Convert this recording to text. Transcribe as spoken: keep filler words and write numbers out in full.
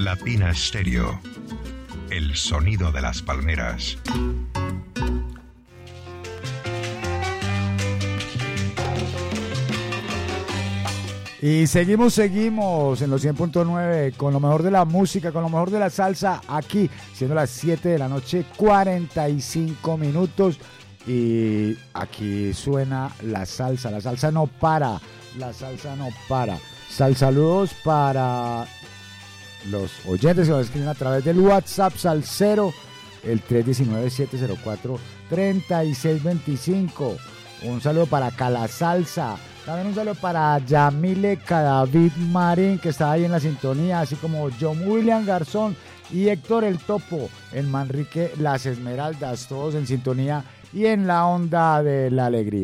Latina Stereo. El sonido de las palmeras. Y seguimos, seguimos en los cien punto nueve con lo mejor de la música, con lo mejor de la salsa aquí, siendo las siete de la noche, cuarenta y cinco minutos. Y aquí suena la salsa, la salsa no para, la salsa no para. Sal, saludos para los oyentes que nos escriben a través del WhatsApp Salsero, el tres uno nueve, siete cero cuatro, tres seis dos cinco. Un saludo para Cala Salsa. También un saludo para Yamile Cadavid Marín, que está ahí en la sintonía, así como John William Garzón y Héctor el Topo, en Manrique Las Esmeraldas, todos en sintonía y en la onda de la alegría.